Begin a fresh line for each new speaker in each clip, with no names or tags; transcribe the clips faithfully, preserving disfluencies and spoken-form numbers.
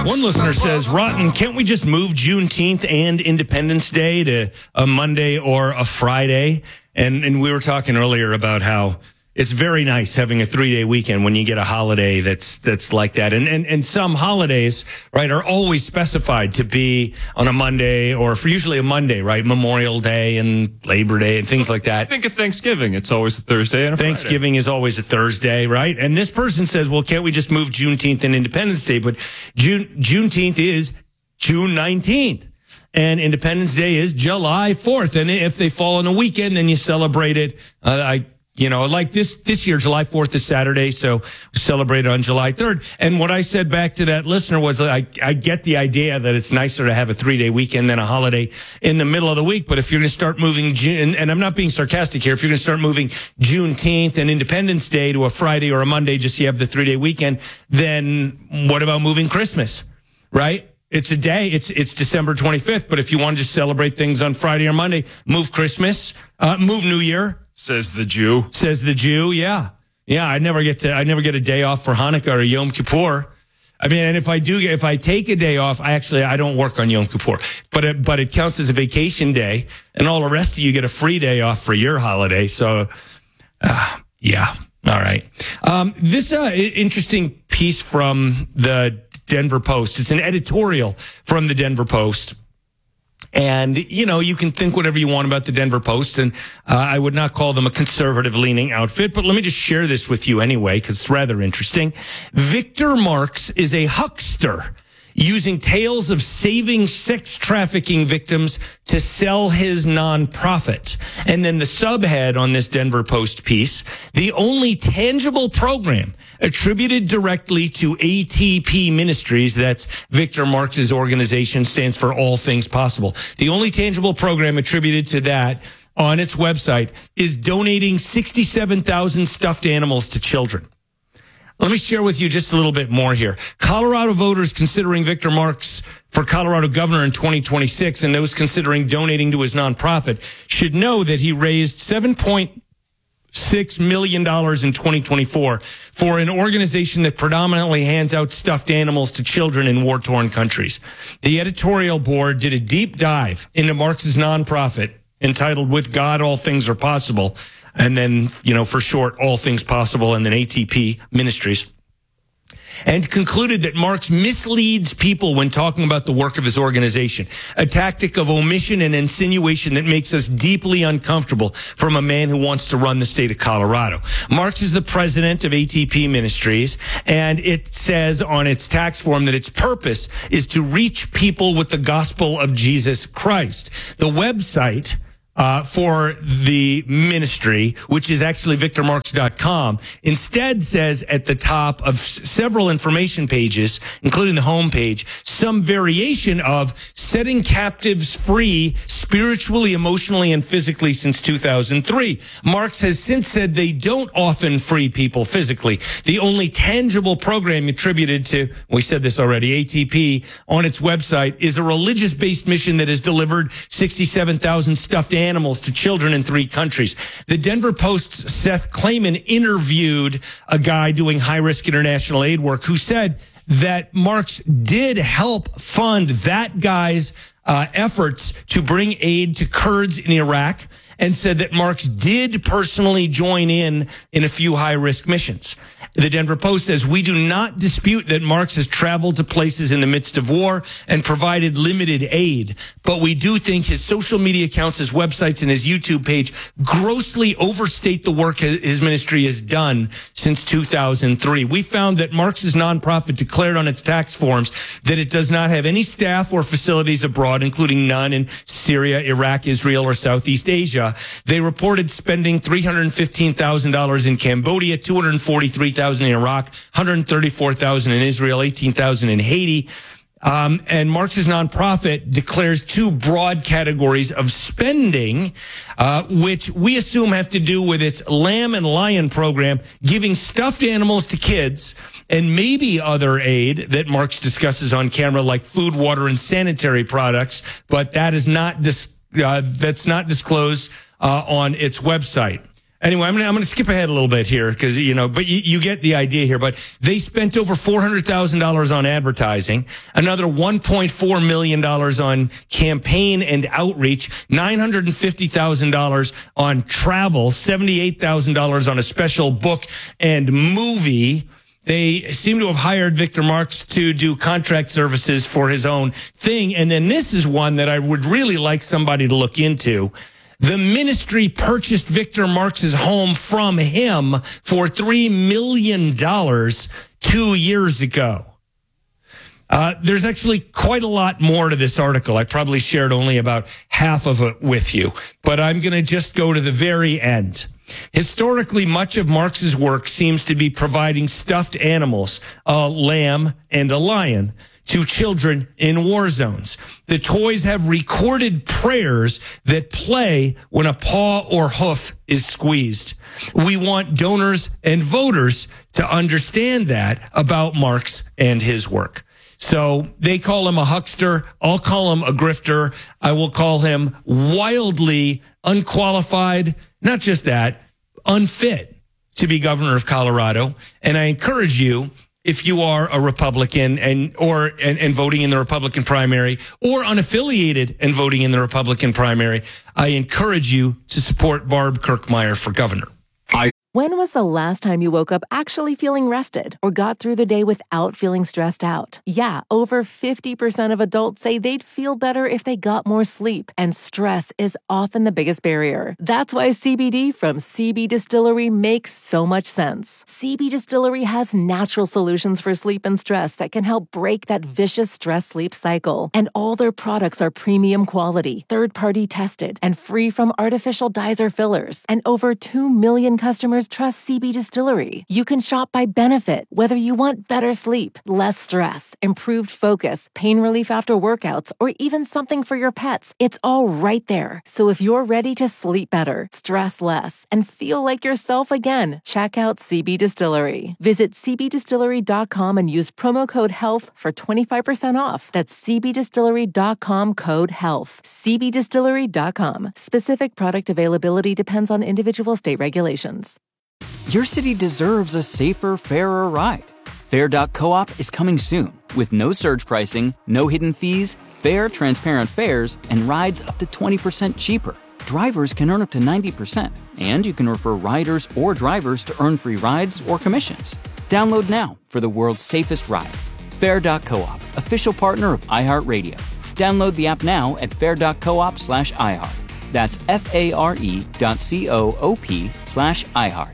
One listener says, Rotten, can't we just move Juneteenth and Independence Day to a Monday or a Friday? And and we were talking earlier about how it's very nice having a three-day weekend when you get a holiday that's that's like that. And, and and some holidays, right, are always specified to be on a Monday or for usually a Monday, right? Memorial Day and Labor Day and things like that.
Think of Thanksgiving. It's always a Thursday and a
Thanksgiving
Friday.
is always a Thursday, right? And this person says, well, can't we just move Juneteenth and Independence Day? But June Juneteenth is June nineteenth. And Independence Day is July fourth. And if they fall on a weekend, then you celebrate it. Uh, I You know, like this this year, July fourth is Saturday, so we celebrate it on July third. And what I said back to that listener was, I, I get the idea that it's nicer to have a three-day weekend than a holiday in the middle of the week. But if you're going to start moving, June, and I'm not being sarcastic here, if you're going to start moving Juneteenth and Independence Day to a Friday or a Monday just so you have the three-day weekend, then what about moving Christmas, right? It's a day. It's it's December twenty-fifth. But if you want to just celebrate things on Friday or Monday, move Christmas, uh, move New Year.
Says the Jew.
Says the Jew. Yeah, yeah. I never get to. I never get a day off for Hanukkah or Yom Kippur. I mean, and if I do, if I take a day off, I actually I don't work on Yom Kippur, but it, but it counts as a vacation day, and all the rest of you get a free day off for your holiday. So, uh, yeah. All right. Um, this uh, interesting piece from the Denver Post. It's an editorial from the Denver Post. And, you know, you can think whatever you want about the Denver Post, and uh, I would not call them a conservative-leaning outfit, but let me just share this with you anyway, because it's rather interesting. Victor Marx is a huckster using tales of saving sex trafficking victims to sell his nonprofit. And then the subhead on this Denver Post piece, the only tangible program attributed directly to A T P Ministries, that's Victor Marx's organization, stands for All Things Possible. The only tangible program attributed to that on its website is donating sixty-seven thousand stuffed animals to children. Let me share with you just a little bit more here. Colorado voters considering Victor Marx for Colorado governor in twenty twenty-six and those considering donating to his nonprofit should know that he raised seven point six million dollars in twenty twenty-four for an organization that predominantly hands out stuffed animals to children in war-torn countries. The editorial board did a deep dive into Marx's nonprofit entitled With God, All Things Are Possible. And then, you know, for short, All Things Possible, and then A T P Ministries, and concluded that Marx misleads people when talking about the work of his organization, a tactic of omission and insinuation that makes us deeply uncomfortable from a man who wants to run the state of Colorado. Marx is the president of A T P Ministries, and it says on its tax form that its purpose is to reach people with the gospel of Jesus Christ. The website Uh, for the ministry, which is actually victor marx dot com, instead says at the top of s- several information pages, including the home page, some variation of setting captives free spiritually, emotionally, and physically since two thousand three. Marx has since said they don't often free people physically. The only tangible program attributed to, we said this already, A T P on its website is a religious-based mission that has delivered sixty-seven thousand stuffed animals animals to children in three countries. The Denver Post's Seth Klayman interviewed a guy doing high-risk international aid work who said that Marx did help fund that guy's uh, efforts to bring aid to Kurds in Iraq, and said that Marx did personally join in in a few high-risk missions. The Denver Post says, we do not dispute that Marx has traveled to places in the midst of war and provided limited aid, but we do think his social media accounts, his websites, and his YouTube page grossly overstate the work his ministry has done since two thousand three. We found that Marx's nonprofit declared on its tax forms that it does not have any staff or facilities abroad, including none in Syria, Iraq, Israel, or Southeast Asia. They reported spending three hundred fifteen thousand dollars in Cambodia, two hundred forty-three thousand dollars in Iraq, one hundred thirty-four thousand dollars in Israel, eighteen thousand dollars in Haiti. Um, and Marx's nonprofit declares two broad categories of spending, uh, which we assume have to do with its Lamb and Lion program, giving stuffed animals to kids, and maybe other aid that Marx discusses on camera, like food, water, and sanitary products. But that is not dis- uh, that's not disclosed uh, on its website. Anyway, I'm gonna I'm gonna skip ahead a little bit here because you know, but you, you get the idea here. But they spent over four hundred thousand dollars on advertising, another one point four million dollars on campaign and outreach, nine hundred and fifty thousand dollars on travel, seventy eight thousand dollars on a special book and movie. They seem to have hired Victor Marx to do contract services for his own thing, and then this is one that I would really like somebody to look into. The ministry purchased Victor Marx's home from him for three million dollars two years ago. Uh, there's actually quite a lot more to this article. I probably shared only about half of it with you, but I'm going to just go to the very end. Historically, much of Marx's work seems to be providing stuffed animals, a lamb and a lion, to children in war zones. The toys have recorded prayers that play when a paw or hoof is squeezed. We want donors and voters to understand that about Marx and his work. So they call him a huckster. I'll call him a grifter. I will call him wildly unqualified, not just that, unfit to be governor of Colorado. And I encourage you, if you are a Republican and or and, and voting in the Republican primary, or unaffiliated and voting in the Republican primary, I encourage you to support Barb Kirkmeyer for governor. I
When was the last time you woke up actually feeling rested or got through the day without feeling stressed out? Yeah, over fifty percent of adults say they'd feel better if they got more sleep, and stress is often the biggest barrier. That's why C B D from C B Distillery makes so much sense. C B Distillery has natural solutions for sleep and stress that can help break that vicious stress-sleep cycle. And all their products are premium quality, third-party tested, and free from artificial dyes or fillers. And over two million customers trust C B Distillery. You can shop by benefit, whether you want better sleep, less stress, improved focus, pain relief after workouts, or even something for your pets. It's all right there. So if you're ready to sleep better, stress less, and feel like yourself again, check out C B Distillery. Visit c b distillery dot com and use promo code HEALTH for twenty-five percent off. That's c b distillery dot com code HEALTH. c b distillery dot com. Specific product availability depends on individual state regulations.
Your city deserves a safer, fairer ride. Fair dot coop is coming soon with no surge pricing, no hidden fees, fair, transparent fares, and rides up to twenty percent cheaper. Drivers can earn up to ninety percent, and you can refer riders or drivers to earn free rides or commissions. Download now for the world's safest ride. Fair dot coop, official partner of iHeartRadio. Download the app now at fair dot coop slash iHeart. That's F-A-R-E dot C-O-O-P slash iHeart.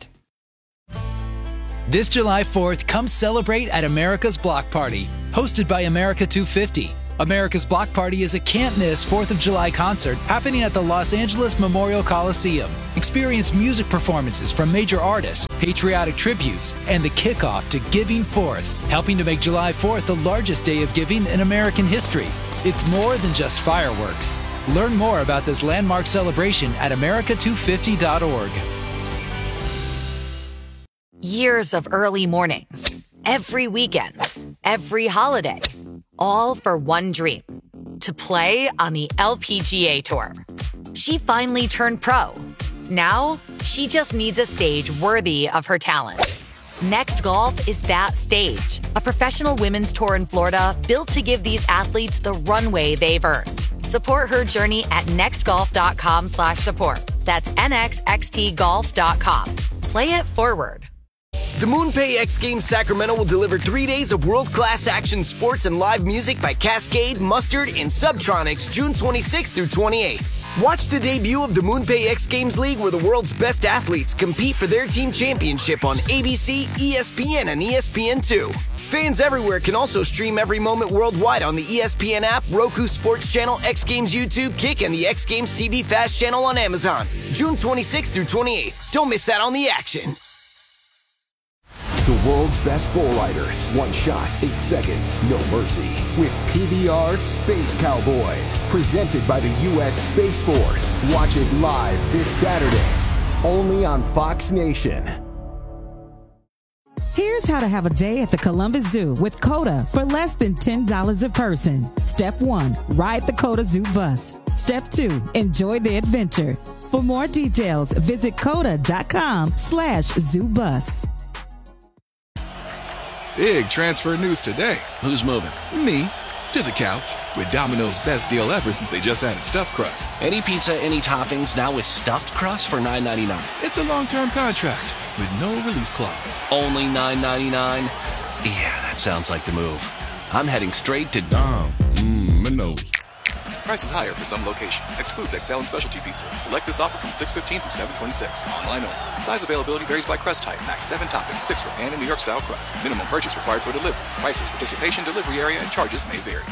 This July fourth, come celebrate at America's Block Party, hosted by America two fifty. America's Block Party is a can't-miss fourth of July concert happening at the Los Angeles Memorial Coliseum. Experience music performances from major artists, patriotic tributes, and the kickoff to Giving Fourth, helping to make July fourth the largest day of giving in American history. It's more than just fireworks. Learn more about this landmark celebration at america two fifty dot org.
Years of early mornings, every weekend, every holiday, all for one dream, to play on the L P G A Tour. She finally turned pro. Now, she just needs a stage worthy of her talent. Next Golf is that stage, a professional women's tour in Florida built to give these athletes the runway they've earned. Support her journey at nextgolf.com slash support. That's N X X T golf dot com. Play it forward.
The MoonPay X Games Sacramento will deliver three days of world-class action sports and live music by Cascade, Mustard, and Subtronics June twenty-sixth through twenty-eighth. Watch the debut of the MoonPay X Games League, where the world's best athletes compete for their team championship on A B C, E S P N, and E S P N two. Fans everywhere can also stream every moment worldwide on the E S P N app, Roku Sports Channel, X Games YouTube, Kick, and the X Games T V Fast Channel on Amazon. June twenty-sixth through twenty-eighth. Don't miss out on the action.
The world's best bull riders. One shot, eight seconds, no mercy. With P B R Space Cowboys. Presented by the U S Space Force. Watch it live this Saturday. Only on Fox Nation.
Here's how to have a day at the Columbus Zoo with COTA for less than ten dollars a person. Step one, ride the COTA Zoo bus. Step two, enjoy the adventure. For more details, visit coda.com slash zoobus.
Big transfer news today.
Who's moving?
Me. To the couch. With Domino's best deal ever since they just added stuffed crust.
Any pizza, any toppings, now with stuffed crust for nine ninety-nine.
It's a long-term contract with no release clause.
Only nine ninety-nine? Yeah, that sounds like the move. I'm heading straight to
Dom. Mmm, Minos. Prices higher for some locations. Excludes X L and specialty pizzas. Select this offer from six fifteen through seven twenty-six. Online only. Size availability varies by crust type. Max seven toppings, six for pan and New York style crust. Minimum purchase required for delivery. Prices, participation, delivery area, and charges may vary.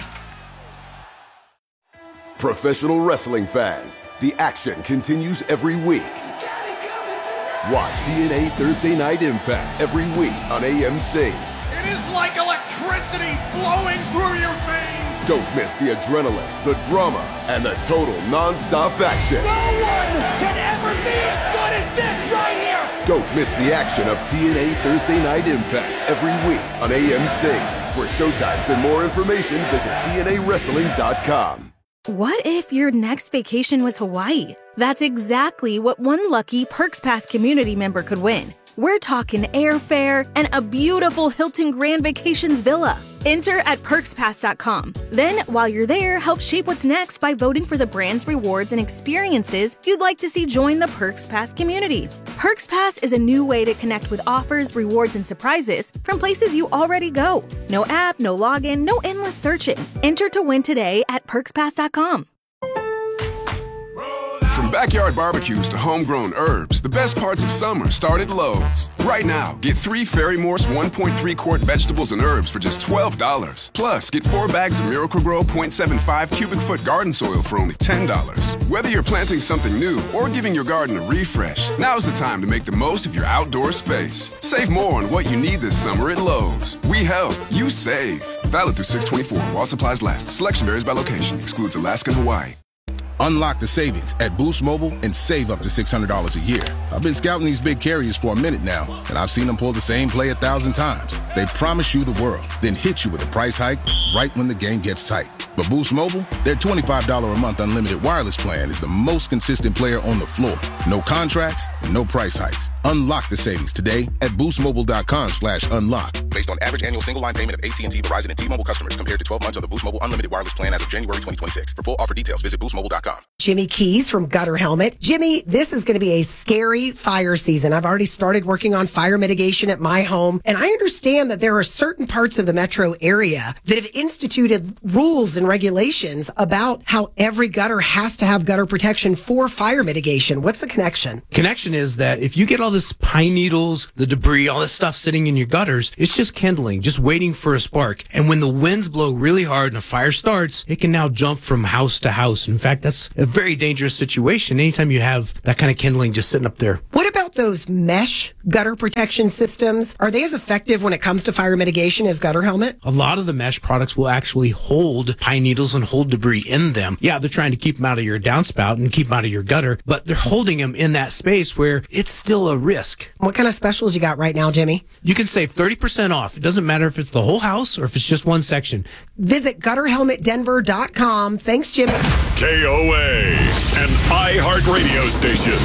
Professional wrestling fans, the action continues every week. Watch T N A Thursday Night Impact every week on A M C.
It is like electricity flowing through your veins.
Don't miss the adrenaline, the drama, and the total non-stop action.
No one can ever be as good as this right here.
Don't miss the action of T N A Thursday Night Impact every week on A M C. For showtimes and more information, visit T N A wrestling dot com.
What if your next vacation was Hawaii? That's exactly what one lucky Perks Pass community member could win. We're talking airfare and a beautiful Hilton Grand Vacations villa. Enter at perks pass dot com. Then, while you're there, help shape what's next by voting for the brands, rewards, and experiences you'd like to see join the Perks Pass community. Perks Pass is a new way to connect with offers, rewards, and surprises from places you already go. No app, no login, no endless searching. Enter to win today at perks pass dot com.
From backyard barbecues to homegrown herbs, the best parts of summer start at Lowe's. Right now, get three Fairy Morse one point three quart vegetables and herbs for just twelve dollars. Plus, get four bags of Miracle-Gro zero point seven five cubic foot garden soil for only ten dollars. Whether you're planting something new or giving your garden a refresh, now's the time to make the most of your outdoor space. Save more on what you need this summer at Lowe's. We help, you save. Valid through six twenty-four while supplies last. Selection varies by location. Excludes Alaska and Hawaii.
Unlock the savings at Boost Mobile and save up to six hundred dollars a year. I've been scouting these big carriers for a minute now, and I've seen them pull the same play a thousand times. They promise you the world, then hit you with a price hike right when the game gets tight. But Boost Mobile, their twenty-five dollars a month unlimited wireless plan is the most consistent player on the floor. No contracts, no price hikes. Unlock the savings today at boost mobile dot com slash unlock. Based on average annual single line payment of A T and T, Verizon, and T-Mobile customers compared to twelve months on the Boost Mobile unlimited wireless plan as of January twenty twenty-six. For full offer details, visit boost mobile dot com.
Jimmy Keys from Gutter Helmet. Jimmy, this is going to be a scary fire season. I've already started working on fire mitigation at my home, and I understand that there are certain parts of the metro area that have instituted rules and regulations about how every gutter has to have gutter protection for fire mitigation. What's the connection?
Connection is that if you get all this pine needles, the debris, all this stuff sitting in your gutters, it's just kindling, just waiting for a spark. And when the winds blow really hard and a fire starts, it can now jump from house to house. In fact, that's a very dangerous situation anytime you have that kind of kindling just sitting up there.
What about those mesh gutter protection systems? Are they as effective when it comes to fire mitigation as Gutter Helmet?
A lot of the mesh products will actually hold pine needles and hold debris in them. Yeah, they're trying to keep them out of your downspout and keep them out of your gutter, but they're holding them in that space where it's still a risk.
What kind of specials you got right now, Jimmy?
You can save thirty percent off. It doesn't matter if it's the whole house or if it's just one section.
Visit gutter helmet denver dot com. Thanks, Jimmy.
K O A, an iHeartRadio station.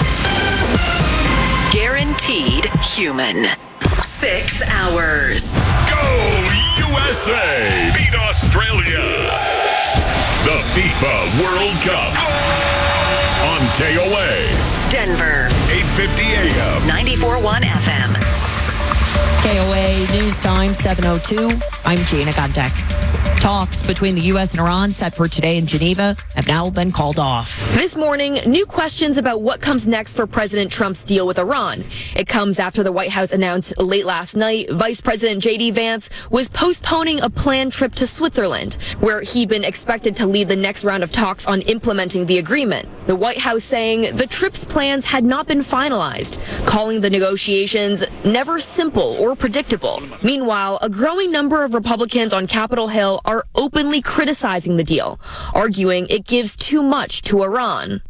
Guaranteed human. Six hours.
Go U S A! Beat Australia! The FIFA World Cup on K O A.
Denver.
eight fifty A M.
ninety-four point one F M.
K O A News Time, seven oh two. I'm Gina Guntek. Talks between the U S and Iran set for today in Geneva have now been called off.
This morning, new questions about what comes next for President Trump's deal with Iran. It comes after the White House announced late last night Vice President J D Vance was postponing a planned trip to Switzerland, where he'd been expected to lead the next round of talks on implementing the agreement. The White House saying the trip's plans had not been finalized, calling the negotiations never simple or predictable. Meanwhile, a growing number of Republicans on Capitol Hill are openly criticizing the deal, arguing it gives too much to Iran.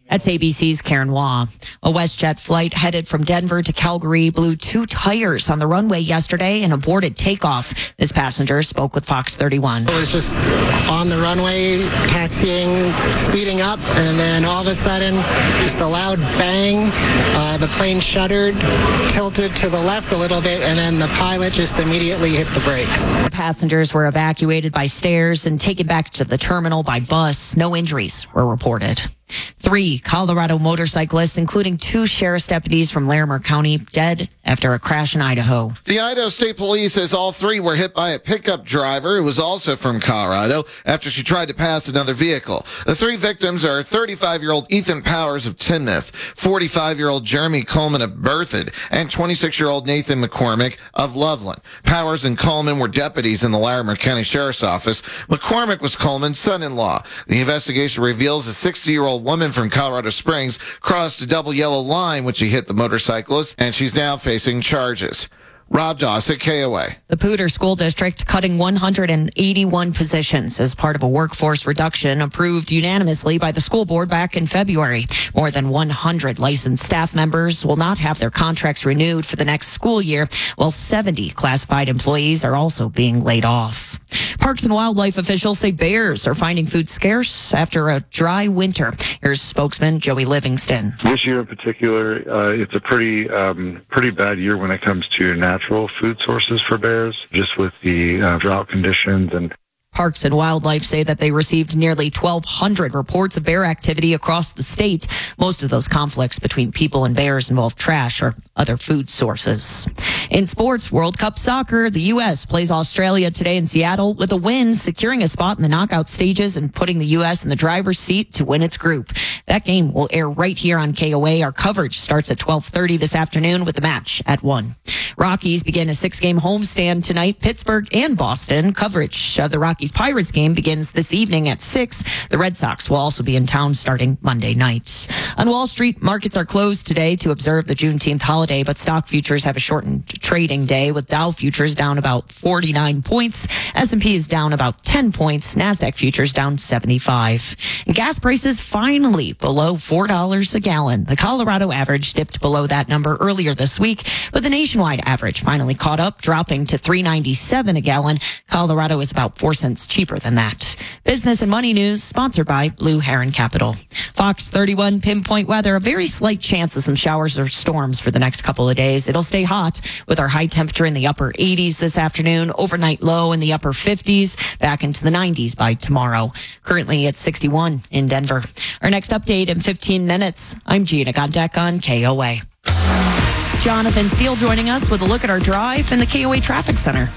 That's A B C's Karen Waugh. A WestJet flight headed from Denver to Calgary blew two tires on the runway yesterday and aborted takeoff. This passenger spoke with Fox thirty-one.
It was just on the runway, taxiing, speeding up, and then all of a sudden, just a loud bang. Uh, the plane shuddered, tilted to the left a little bit, and then the pilot just immediately hit the brakes.
The passengers were evacuated by stairs and taken back to the terminal by bus. No injuries were reported. Three Colorado motorcyclists, including two sheriff's deputies from Larimer County, dead after a crash in Idaho.
The Idaho State Police says all three were hit by a pickup driver who was also from Colorado after she tried to pass another vehicle. The three victims are thirty-five-year-old Ethan Powers of Tinmouth, forty-five-year-old Jeremy Coleman of Berthoud, and twenty-six-year-old Nathan McCormick of Loveland. Powers and Coleman were deputies in the Larimer County Sheriff's Office. McCormick was Coleman's son-in-law. The investigation reveals a sixty-year-old woman from Colorado Springs crossed a double yellow line when she hit the motorcyclist, and she's now facing charges. Rob Dossett, K O A.
The Poudre School District cutting one hundred eighty-one positions as part of a workforce reduction approved unanimously by the school board back in February. More than one hundred licensed staff members will not have their contracts renewed for the next school year, while seventy classified employees are also being laid off. Parks and wildlife officials say bears are finding food scarce after a dry winter. Here's spokesman Joey Livingston.
This year in particular, uh, it's a pretty um, pretty bad year when it comes to natural food sources for bears, just with the uh, drought conditions. And
Parks and Wildlife say that they received nearly twelve hundred reports of bear activity across the state. Most of those conflicts between people and bears involve trash or other food sources. In sports, World Cup soccer, the U S plays Australia today in Seattle with a win, securing a spot in the knockout stages and putting the U S in the driver's seat to win its group. That game will air right here on K O A. Our coverage starts at twelve thirty this afternoon with the match at one. Rockies begin a six-game homestand tonight. Pittsburgh and Boston. Coverage of the Rockies-Pirates game begins this evening at six. The Red Sox will also be in town starting Monday night. On Wall Street, markets are closed today to observe the Juneteenth holiday, but stock futures have a shortened trading day, with Dow futures down about forty-nine points. S and P is down about ten points. NASDAQ futures down seventy-five. And gas prices finally below four dollars a gallon. The Colorado average dipped below that number earlier this week, but the nationwide average finally caught up, dropping to three ninety-seven a gallon. Colorado is about four cents cheaper than that. Business and money news sponsored by Blue Heron Capital. Fox thirty-one pinpoint weather, a very slight chance of some showers or storms for the next couple of days. It'll stay hot with our high temperature in the upper eighties this afternoon, overnight low in the upper fifties, back into the nineties by tomorrow. Currently it's sixty-one in Denver. Our next update in fifteen minutes. I'm Gina Gondek on K O A. Jonathan Steele joining us with a look at our drive in the K O A Traffic Center.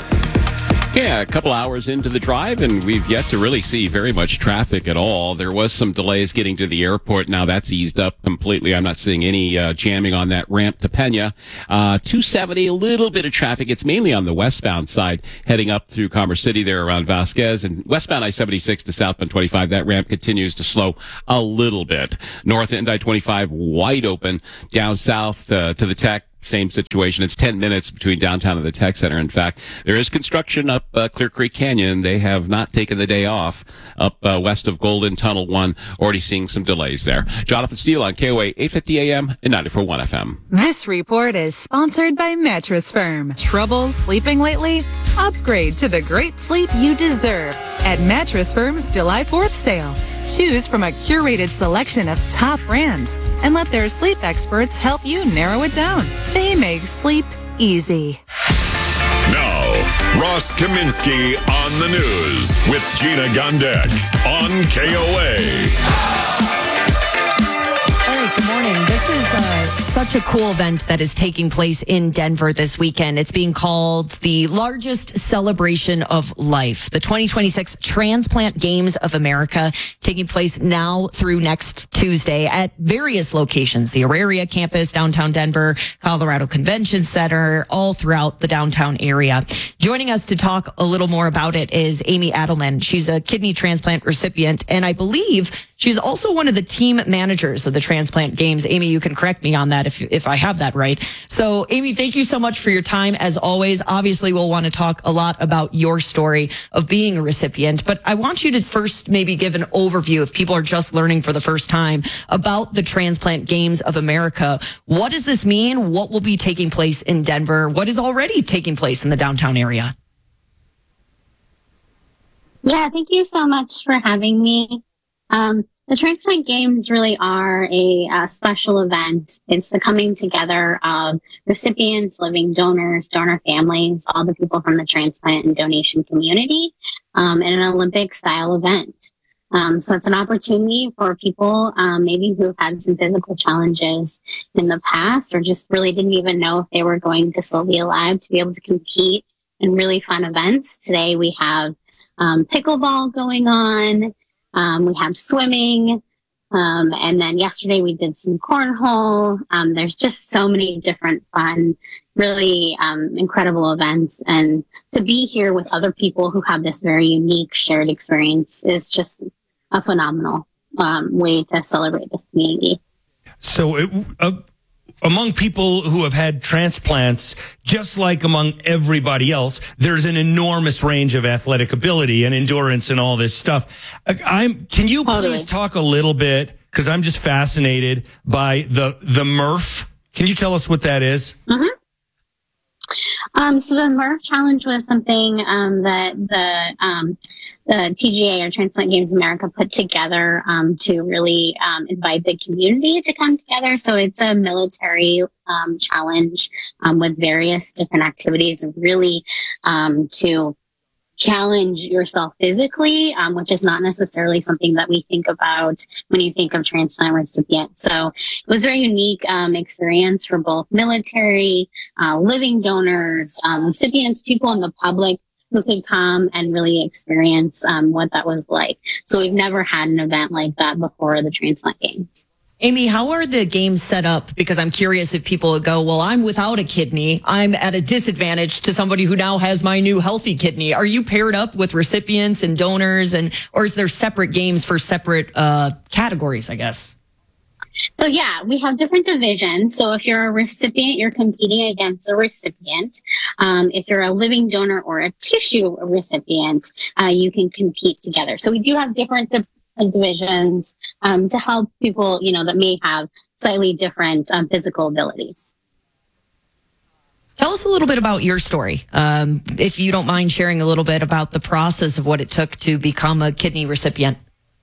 Yeah, a couple hours into the drive, and we've yet to really see very much traffic at all. There was some delays getting to the airport. Now that's eased up completely. I'm not seeing any uh, jamming on that ramp to Pena. Uh, two seventy, a little bit of traffic. It's mainly on the westbound side, heading up through Commerce City there around Vasquez. And westbound I seventy-six to southbound twenty-five, that ramp continues to slow a little bit. North end I twenty-five, wide open. Down south uh, to the Tech. Same situation. It's ten minutes between downtown and the Tech Center. In fact, there is construction up uh, Clear Creek Canyon. They have not taken the day off up uh, west of Golden Tunnel one. Already seeing some delays there. Jonathan Steele on K O A eight fifty A M and ninety-four point one F M.
This report is sponsored by Mattress Firm. Trouble sleeping lately? Upgrade to the great sleep you deserve at Mattress Firm's July fourth sale. Choose from a curated selection of top brands and let their sleep experts help you narrow it down. They make sleep easy.
Now, Ross Kaminsky on the news with Gina Gondek on K O A.
All right, good morning. This is uh, such a cool event that is taking place in Denver this weekend. It's being called the largest celebration of life. The twenty twenty-six Transplant Games of America, taking place now through next Tuesday at various locations. The Auraria campus, downtown Denver, Colorado Convention Center, all throughout the downtown area. Joining us to talk a little more about it is Amy Adelman. She's a kidney transplant recipient, and I believe she's also one of the team managers of the Transplant Games. Amy, you can correct me on that if if I have that right. So, Amy, thank you so much for your time. As always, obviously, we'll want to talk a lot about your story of being a recipient, but I want you to first maybe give an overview if people are just learning for the first time about the Transplant Games of America. What does this mean? What will be taking place in Denver? What is already taking place in the downtown area?
Yeah, thank you so much for having me. Um, the Transplant Games really are a, a special event. It's the coming together of recipients, living donors, donor families, all the people from the transplant and donation community, um, in an Olympic-style event. Um, so it's an opportunity for people, um, maybe who've had some physical challenges in the past or just really didn't even know if they were going to still be alive to be able to compete in really fun events. Today we have um, pickleball going on. Um, we have swimming. Um, and then yesterday we did some cornhole. Um, there's just so many different fun, really um, incredible events. And to be here with other people who have this very unique shared experience is just a phenomenal um, way to celebrate this community.
So it, uh, among people who have had transplants, just like among everybody else, there's an enormous range of athletic ability and endurance and all this stuff. I'm, can you
Totally.
please talk a little bit, because I'm just fascinated by the the Murph. Can you tell us what that is?
Mm-hmm. Um, so the Murph Challenge was something um, that the um, the T G A or Transplant Games America put together um, to really um, invite the community to come together. So it's a military um, challenge um, with various different activities, and really um, to challenge yourself physically, um, which is not necessarily something that we think about when you think of transplant recipients. So it was a very unique um, experience for both military, uh, living donors, um, recipients, people in the public who could come and really experience um, what that was like. So we've never had an event like that before the Transplant Games.
Amy, how are the games set up? Because I'm curious if people would go, well, I'm without a kidney. I'm at a disadvantage to somebody who now has my new healthy kidney. Are you paired up with recipients and donors, and or is there separate games for separate uh, categories, I guess?
So yeah, we have different divisions. So if you're a recipient, you're competing against a recipient. Um, if you're a living donor or a tissue recipient, uh, you can compete together. So we do have different di- divisions um, to help people, you know, that may have slightly different um, physical abilities.
Tell us a little bit about your story, um, if you don't mind sharing a little bit about the process of what it took to become a kidney recipient.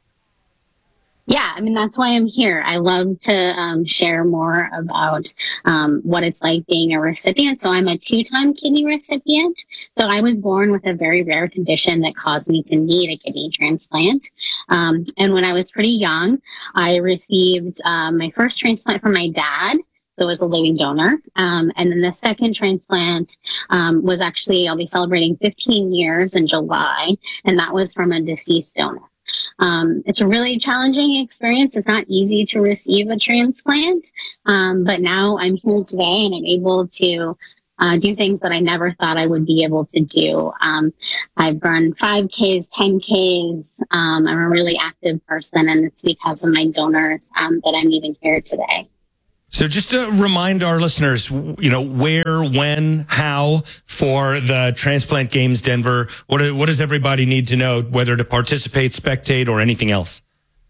Yeah, I mean, that's why I'm here. I love to um, share more about um, what it's like being a recipient. So I'm a two-time kidney recipient. So I was born with a very rare condition that caused me to need a kidney transplant. Um, and when I was pretty young, I received um, my first transplant from my dad. So as a living donor. Um, and then the second transplant um, was actually, I'll be celebrating fifteen years in July. And that was from a deceased donor. Um, it's a really challenging experience. It's not easy to receive a transplant. Um, but now I'm here today and I'm able to uh, do things that I never thought I would be able to do. Um, I've run five Ks, ten Ks. Um, I'm a really active person, and it's because of my donors um, that I'm even here today.
So just to remind our listeners, you know, where, when, how for the Transplant Games Denver, what, what does everybody need to know, whether to participate, spectate, or anything else?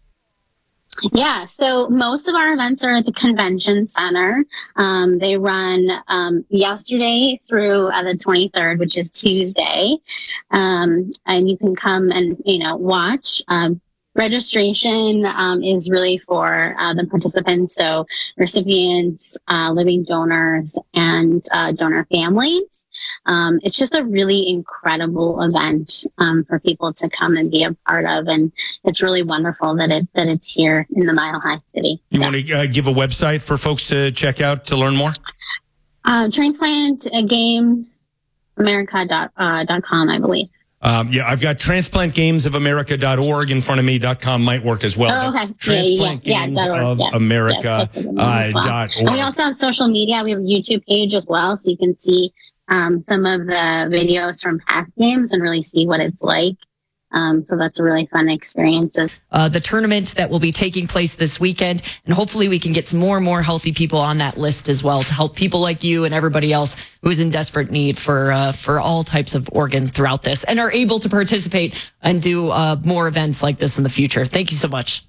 Yeah, so most of our events are at the convention center. Um, they run um, yesterday through uh, the twenty-third, which is Tuesday. Um, and you can come and, you know, watch. Um, Registration um, is really for uh, the participants, so recipients, uh, living donors, and uh, donor families. Um, it's just a really incredible event um, for people to come and be a part of, and it's really wonderful that it that it's here in the Mile High City.
You want to uh, give a website for folks to check out to learn more?
Uh, Transplant Games America dot com, I believe.
Um, yeah, I've got transplant games of america dot org in front of me. .com might work as well.
Oh, okay.
Transplant
yeah, yeah,
Games
yeah,
of
yeah.
America
Yeah,
uh,
well.
dot
And
org.
we also have social media. We have a YouTube page as well, so you can see um, some of the videos from past games and really see what it's like Um, so that's a really fun experience.
Uh, the tournament that will be taking place this weekend, and hopefully we can get some more and more healthy people on that list as well to help people like you and everybody else who's in desperate need for uh, for all types of organs throughout this and are able to participate and do uh, more events like this in the future. Thank you so much.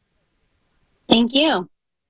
Thank you.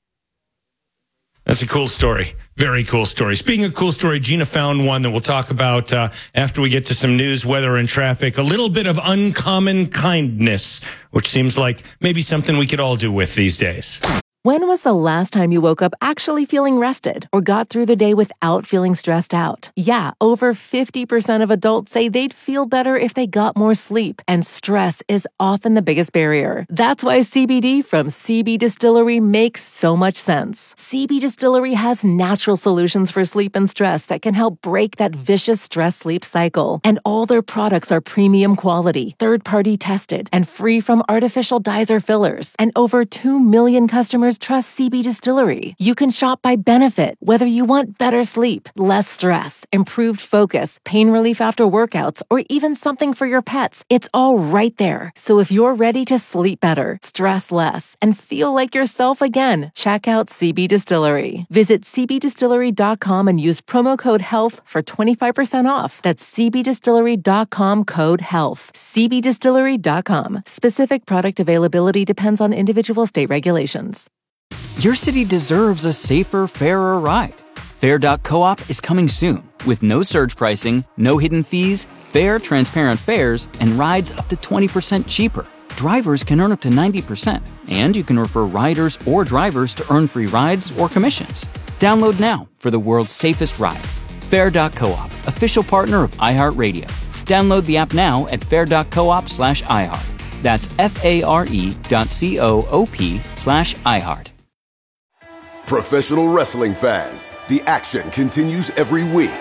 That's a cool story. Very cool story. Speaking of cool story, Gina found one that we'll talk about uh, after we get to some news, weather, and traffic. A little bit of uncommon kindness, which seems like maybe something we could all do with these days.
When was the last time you woke up actually feeling rested or got through the day without feeling stressed out? Yeah, over fifty percent of adults say they'd feel better if they got more sleep, and stress is often the biggest barrier. That's why C B D from C B Distillery makes so much sense. C B Distillery has natural solutions for sleep and stress that can help break that vicious stress-sleep cycle. And all their products are premium quality, third-party tested, and free from artificial dyes or fillers. And over two million customers trust C B Distillery. You can shop by benefit, whether you want better sleep, less stress, improved focus, pain relief after workouts, or even something for your pets. It's all right there. So if you're ready to sleep better, stress less, and feel like yourself again, check out C B Distillery. Visit c b distillery dot com and use promo code HEALTH for twenty-five percent off. That's c b distillery dot com code HEALTH. c b distillery dot com. Specific product availability depends on individual state regulations.
Your city deserves a safer, fairer ride. Fair dot coop is coming soon with no surge pricing, no hidden fees, fair, transparent fares, and rides up to twenty percent cheaper. Drivers can earn up to ninety percent, and you can refer riders or drivers to earn free rides or commissions. Download now for the world's safest ride. Fair dot coop, official partner of iHeartRadio. Download the app now at fair dot coop slash iHeart. That's F-A-R-E dot C-O-O-P slash iHeart.
Professional wrestling fans, the action continues every week.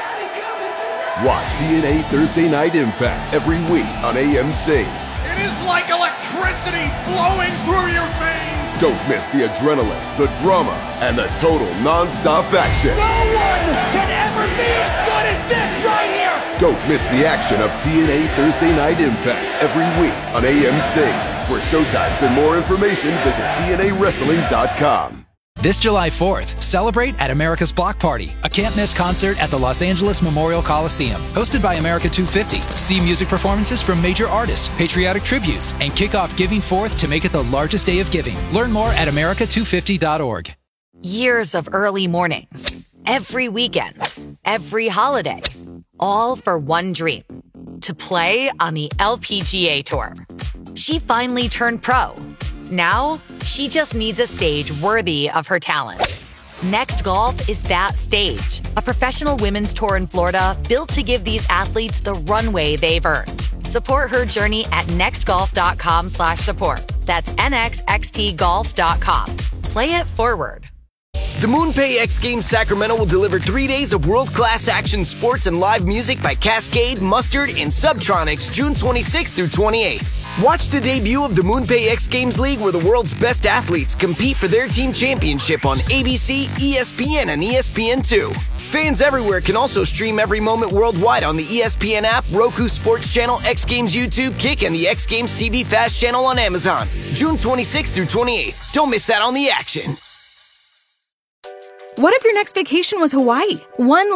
Watch T N A Thursday Night Impact every week on A M C.
It is like electricity flowing through your veins.
Don't miss the adrenaline, the drama, and the total non-stop action.
No one can ever be as good as this right here.
Don't miss the action of T N A Thursday Night Impact every week on A M C. For showtimes and more information, visit T N A wrestling dot com.
This July fourth, celebrate at America's Block Party, a can't-miss concert at the Los Angeles Memorial Coliseum. Hosted by America two fifty. See music performances from major artists, patriotic tributes, and kick off Giving Fourth to make it the largest day of giving. Learn more at america two fifty dot org.
Years of early mornings, every weekend, every holiday, all for one dream, to play on the L P G A Tour. She finally turned pro. Now, she just needs a stage worthy of her talent. Next Golf is that stage. A professional women's tour in Florida built to give these athletes the runway they've earned. Support her journey at nextgolf.com slash support. That's N X X T golf dot com. Play it forward.
The MoonPay X Games Sacramento will deliver three days of world-class action sports and live music by Cascade, Mustard, and Subtronics June twenty-sixth through twenty-eighth. Watch the debut of the MoonPay X Games League, where the world's best athletes compete for their team championship on A B C, E S P N, and E S P N two. Fans everywhere can also stream every moment worldwide on the E S P N app, Roku Sports Channel, X Games YouTube, Kick, and the X Games T V Fast Channel on Amazon. June twenty-sixth through twenty-eighth. Don't miss out on the action.
What if your next vacation was Hawaii? One